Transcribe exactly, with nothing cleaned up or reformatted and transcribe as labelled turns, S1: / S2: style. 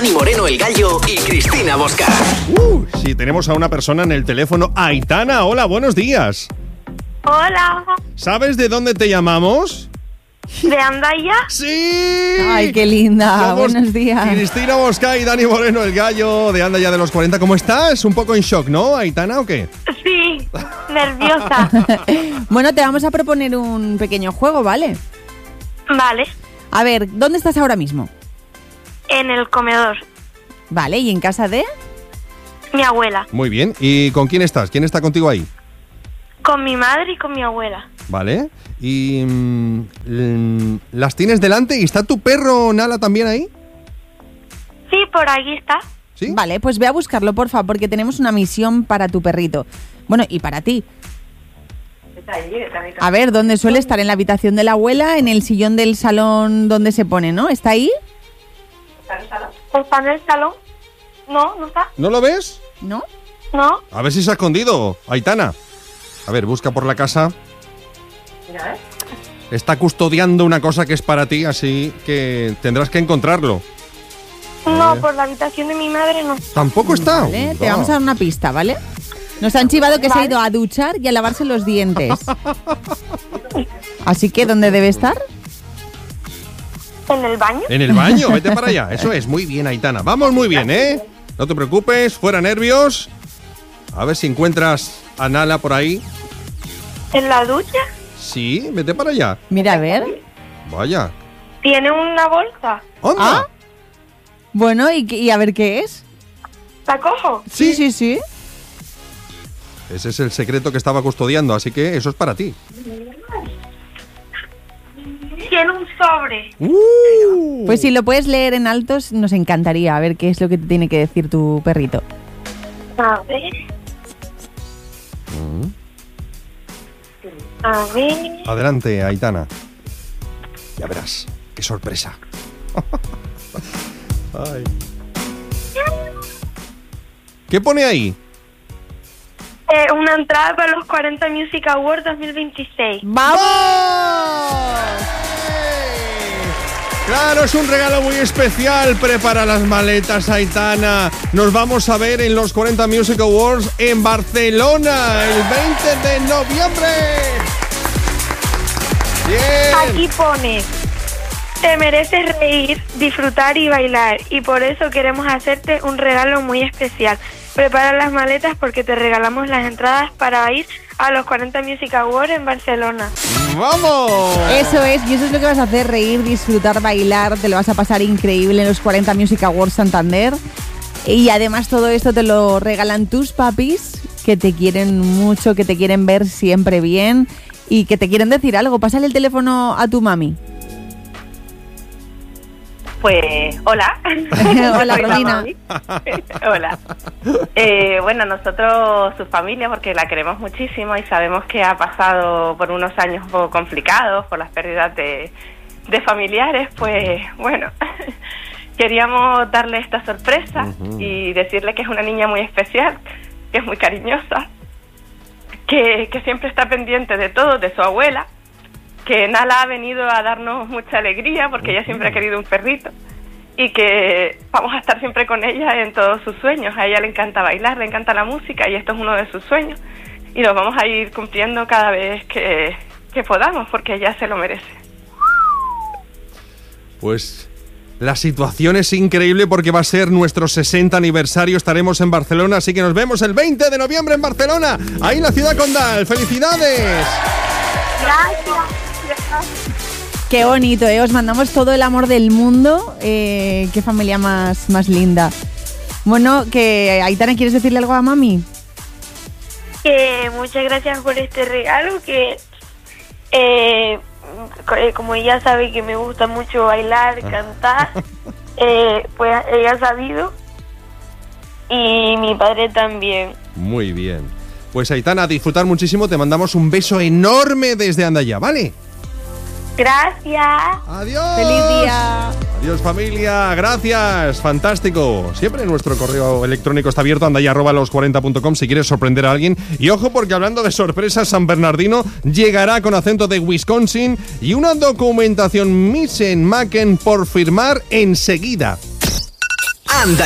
S1: Dani Moreno, El Gallo y Cristina Bosca.
S2: Uh, sí, tenemos a una persona en el teléfono. Aitana, hola, buenos días.
S3: Hola.
S2: ¿Sabes de dónde te llamamos?
S3: ¿De Andaya?
S2: ¡Sí!
S4: ¡Ay, qué linda!
S2: Somos
S4: Buenos días.
S2: Cristina Bosca y Dani Moreno, El Gallo de Andaya de los cuarenta. ¿Cómo estás? Un poco en shock, ¿no, Aitana, o qué?
S3: Sí, nerviosa.
S4: Bueno, te vamos a proponer un pequeño juego, ¿vale?
S3: Vale,
S4: A ver, ¿dónde estás ahora mismo?
S3: en el comedor.
S4: Vale, ¿y en casa de...?
S3: Mi abuela.
S2: Muy bien. ¿Y con quién estás? ¿Quién está contigo ahí?
S3: Con mi madre y con mi abuela.
S2: Vale. ¿Y mm, mm, las tienes delante? ¿Y está tu perro Nala también ahí?
S3: Sí, por aquí está.
S2: ¿Sí?
S4: Vale, pues ve a buscarlo, porfa, porque tenemos una misión para tu perrito. Bueno, y para ti. A ver, ¿dónde suele estar? ¿En la habitación de la abuela? ¿En el sillón del salón donde se pone, no? ¿Está ahí?
S3: ¿Está en el salón? No, no está.
S2: ¿No lo ves?
S4: ¿No?
S3: No.
S2: A ver si se ha escondido, Aitana. A ver, busca por la casa. Está custodiando una cosa que es para ti, así que tendrás que encontrarlo.
S3: No,
S2: Eh.
S3: por la habitación de mi madre no.
S2: ¿Tampoco está?
S4: Vale, te
S2: No.
S4: vamos a dar una pista, ¿vale? Nos han chivado que se ha ido a duchar y a lavarse los dientes. Así que, ¿dónde debe estar?
S3: ¿En el baño?
S2: En el baño, vete para allá. Eso es, muy bien, Aitana. Vamos muy bien, ¿eh? No te preocupes, fuera nervios. A ver si encuentras a Nala por ahí.
S3: ¿En la ducha?
S2: Sí, vete para allá.
S4: Mira, a ver.
S2: Vaya.
S3: ¿Tiene una bolsa?
S2: ¡Onda!
S4: Ah. Bueno, ¿y, qué- y a ver qué es?
S3: ¿La cojo?
S4: Sí, sí, sí.
S2: Ese es el secreto que estaba custodiando, así que eso es para ti.
S3: Tiene un sobre.
S2: ¡Uh!
S4: Pues si lo puedes leer en altos, nos encantaría. A ver qué es lo que te tiene que decir tu perrito.
S3: A ver. A ver.
S2: Adelante, Aitana. Ya verás, qué sorpresa. Ay. ¿Qué pone ahí?
S3: Eh, una entrada para los cuarenta Music Awards dos mil veintiséis.
S4: ¡Vamos!
S2: Claro, es un regalo muy especial. Prepara las maletas, Aitana. Nos vamos a ver en los cuarenta Music Awards en Barcelona el veinte de noviembre. Bien.
S3: Aquí pone: te mereces reír, disfrutar y bailar, y por eso queremos hacerte un regalo muy especial. Prepara las maletas porque te regalamos las entradas para ir a los cuarenta Music Awards en Barcelona.
S2: ¡Vamos!
S4: Eso es, y eso es lo que vas a hacer, reír, disfrutar, bailar, te lo vas a pasar increíble en los cuarenta Music Awards Santander. Y además todo esto te lo regalan tus papis, que te quieren mucho, que te quieren ver siempre bien y que te quieren decir algo. Pásale el teléfono a tu mami.
S5: Pues, hola.
S4: Hola,
S5: Soy la
S4: Romina.
S5: mami. Hola. Eh, bueno, nosotros, su familia, porque la queremos muchísimo y sabemos que ha pasado por unos años un poco complicados por las pérdidas de, de familiares, pues, bueno, queríamos darle esta sorpresa
S2: Ujú.
S5: y decirle que es una niña muy especial, que es muy cariñosa, que, que siempre está pendiente de todo, de su abuela, que Nala ha venido a darnos mucha alegría porque ella siempre ha querido un perrito y que vamos a estar siempre con ella en todos sus sueños. A ella le encanta bailar, le encanta la música y esto es uno de sus sueños y lo vamos a ir cumpliendo cada vez que, que podamos porque ella se lo merece.
S2: Pues la situación es increíble porque va a ser nuestro sesenta aniversario. Estaremos en Barcelona, así que nos vemos el veinte de noviembre en Barcelona, ahí en la ciudad condal. ¡Felicidades!
S3: Gracias.
S4: Qué bonito, ¿eh? Os mandamos todo el amor del mundo. Eh, qué familia más, más linda. Bueno, que Aitana, ¿quieres decirle algo a mami?
S3: Que muchas gracias por este regalo, que eh, co- eh, como ella sabe que me gusta mucho bailar, cantar, eh, pues ella ha sabido y mi padre también.
S2: Muy bien. Pues Aitana, a disfrutar muchísimo. Te mandamos un beso enorme desde Andaya, ¿vale?
S3: Gracias.
S2: ¡Adiós!
S4: ¡Feliz día!
S2: Adiós, familia. Gracias. Fantástico. Siempre nuestro correo electrónico está abierto, andaya arroba los cuarenta punto com si quieres sorprender a alguien. Y ojo, porque hablando de sorpresas, San Bernardino llegará con acento de Wisconsin y una documentación Misen Maken por firmar enseguida.
S1: Anda